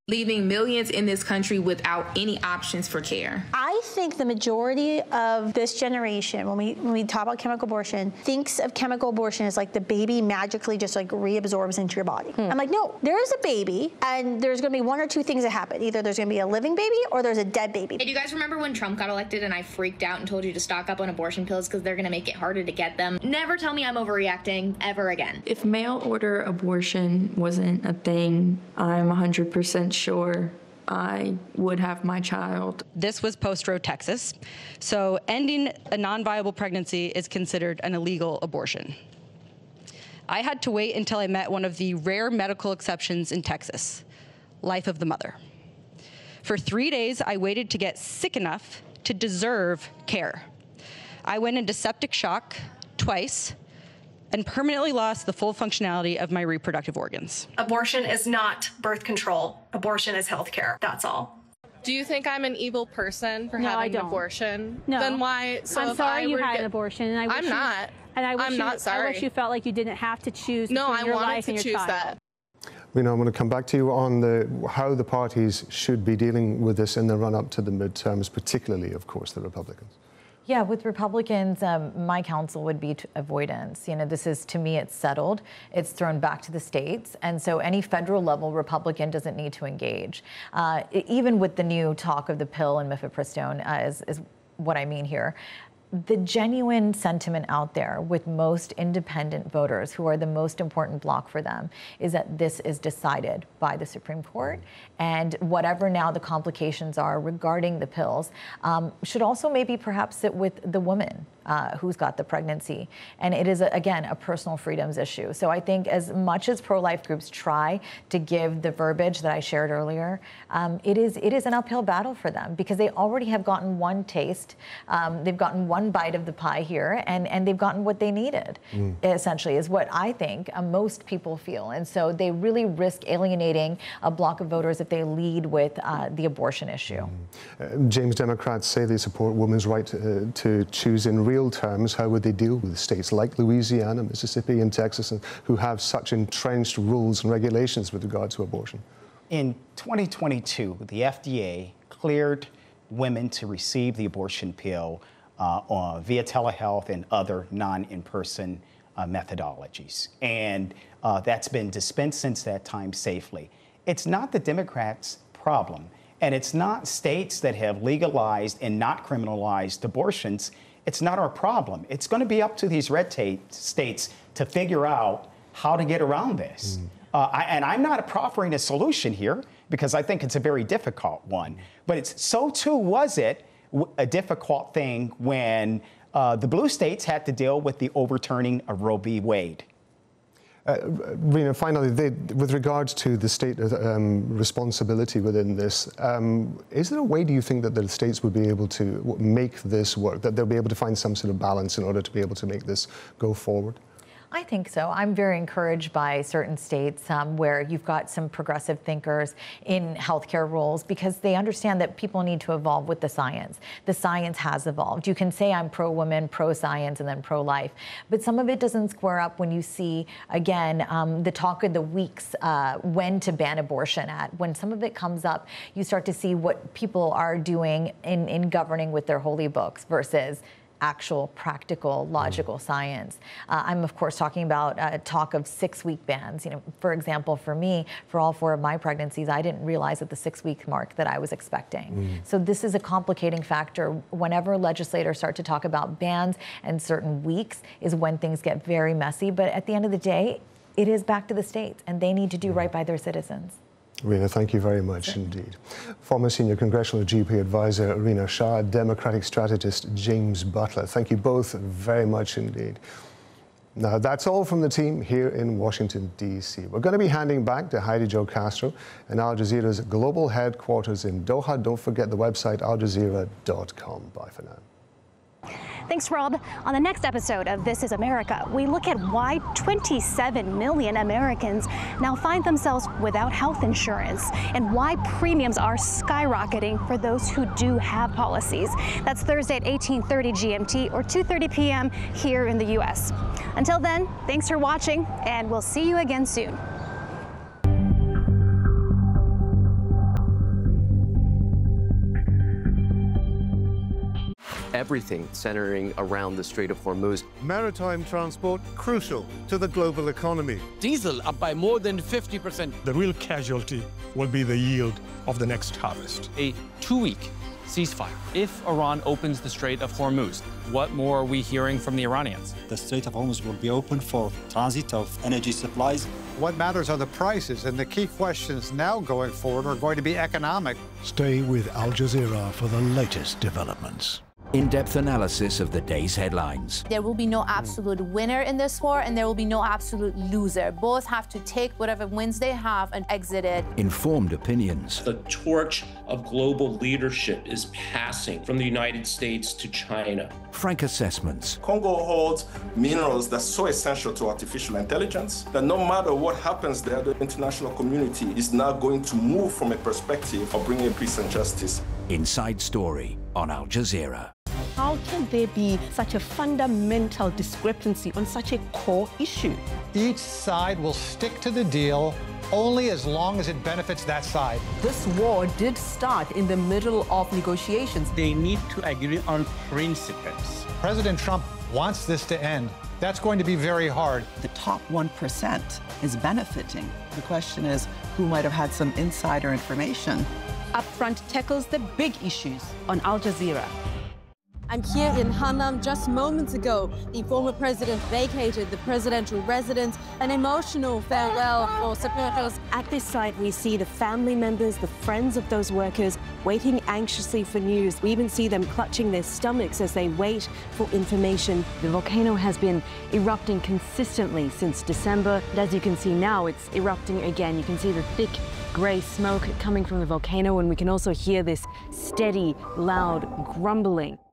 leaving millions in this country without any options for care. I think the majority of this generation, when we talk about chemical abortion, thinks of chemical abortion as like the baby magically just like reabsorbs into your body. I'm like, no, there is a baby, and there's going to be one or two things that happen. Either there's going to be a living baby or there's a dead baby. Hey, do you guys remember when Trump got elected and I freaked out and told you to stock up on abortion pills because they're going to make it harder to get them? Never tell me I'm overreacting ever again. If mail order abortion wasn't a thing, I'm 100% sure I would have my child. This was Post Road, Texas. So ending a non-viable pregnancy is considered an illegal abortion. I had to wait until I met one of the rare medical exceptions in Texas, life of the mother. For 3 days, I waited to get sick enough to deserve care. I went into septic shock twice and permanently lost the full functionality of my reproductive organs. Abortion is not birth control. Abortion is health care. That's all. Do you think I'm an evil person for having an abortion? No. Then why? So I'm sorry you had an abortion. And I wish I'm not. And I wish I'm not sorry. I wish you felt like you didn't have to choose no, between I your wanted life to and your choose child. that. Rena, I'm going to come back to you on how the parties should be dealing with this in the run-up to the midterms, particularly, of course, the Republicans. Yeah, with Republicans, my counsel would be avoidance. You know, this is, to me, it's settled. It's thrown back to the states. And so any federal level Republican doesn't need to engage. Even with the new talk of the pill and mifepristone is what I mean here. The genuine sentiment out there with most independent voters, who are the most important block for them, is that this is decided by the Supreme Court. And whatever now the complications are regarding the pills, should also maybe perhaps sit with the woman who's got the pregnancy. And it is, again, a personal freedoms issue. So I think as much as pro-life groups try to give the verbiage that I shared earlier, it is an uphill battle for them, because they already have gotten one taste. They've gotten one bite of the pie here, and they've gotten what they needed, essentially, is what I think most people feel. And so they really risk alienating a block of voters if they lead with the abortion issue. James, Democrats say they support women's right to choose in real terms. How would they deal with states like Louisiana, Mississippi, and Texas, who have such entrenched rules and regulations with regard to abortion? In 2022, the FDA cleared women to receive the abortion pill via telehealth and other non-in-person methodologies. And that's been dispensed since that time safely. It's not the Democrats' problem, and it's not states that have legalized and not criminalized abortions. It's not our problem. It's going to be up to these red tape states to figure out how to get around this. And I'm not proffering a solution here, because I think it's a very difficult one. But it's so too was it a difficult thing when the blue states had to deal with the overturning of Roe v. Wade. Rena, finally, with regards to the state responsibility within this, is there a way, do you think, that the states would be able to make this work, that they'll be able to find some sort of balance in order to be able to make this go forward? I think so. I'm very encouraged by certain states where you've got some progressive thinkers in healthcare roles, because they understand that people need to evolve with the science. The science has evolved. You can say I'm pro-woman, pro-science, and then pro-life, but some of it doesn't square up when you see, again, the talk of the weeks when to ban abortion at. When some of it comes up, you start to see what people are doing in governing with their holy books versus actual, practical, logical science. I'm, of course, talking about talk of 6-week bans. You know, for example, for me, for all 4 of my pregnancies, I didn't realize at the 6-week mark that I was expecting. So this is a complicating factor. Whenever legislators start to talk about bans and certain weeks is when things get very messy. But at the end of the day, it is back to the states, and they need to do right by their citizens. Rena, thank you very much indeed. Former Senior Congressional GOP Advisor Rena Shah, Democratic strategist James Butler. Thank you both very much indeed. Now, that's all from the team here in Washington, D.C. We're going to be handing back to Heidi Jo Castro and Al Jazeera's global headquarters in Doha. Don't forget the website, aljazeera.com. Bye for now. Thanks, Rob. On the next episode of This is America, we look at why 27 million Americans now find themselves without health insurance, and why premiums are skyrocketing for those who do have policies. That's Thursday at 18:30 GMT or 2:30 p.m. here in the U.S. Until then, thanks for watching, and we'll see you again soon. everything centering around the Strait of Hormuz. Maritime transport crucial to the global economy. Diesel up by more than 50%. The real casualty will be the yield of the next harvest. A 2-week ceasefire. If Iran opens the Strait of Hormuz, what more are we hearing from the Iranians? The Strait of Hormuz will be open for transit of energy supplies. What matters are the prices, and the key questions now going forward are going to be economic. Stay with Al Jazeera for the latest developments. In-depth analysis of the day's headlines. There will be no absolute winner in this war, and there will be no absolute loser. Both have to take whatever wins they have and exit it. Informed opinions. The torch of global leadership is passing from the United States to China. Frank assessments. Congo holds minerals that's so essential to artificial intelligence that no matter what happens there, the international community is now going to move from a perspective of bringing peace and justice. Inside Story on Al Jazeera. How can there be such a fundamental discrepancy on such a core issue? Each side will stick to the deal only as long as it benefits that side. This war did start in the middle of negotiations. They need to agree on principles. President Trump wants this to end. That's going to be very hard. The top 1% is benefiting. The question is, who might have had some insider information? Upfront tackles the big issues on Al Jazeera. I'm here in Hanam. Just moments ago, the former president vacated the presidential residence, an emotional farewell for supporters. At this site, we see the family members, the friends of those workers, waiting anxiously for news. We even see them clutching their stomachs as they wait for information. The volcano has been erupting consistently since December. And as you can see now, it's erupting again. You can see the thick grey smoke coming from the volcano, and we can also hear this steady, loud grumbling.